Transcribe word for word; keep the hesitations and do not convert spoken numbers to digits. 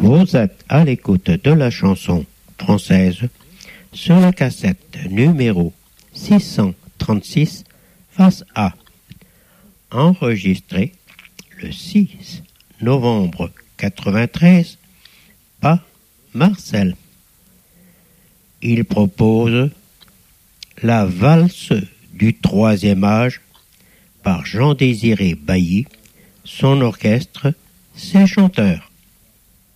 Vous êtes à l'écoute de la chanson française sur la cassette numéro six cent trente-six face A, enregistrée le six novembre quatre-vingt-treize par Marcel. Il propose la valse du troisième âge par Jean-Désiré Bailly, son orchestre, ses chanteurs.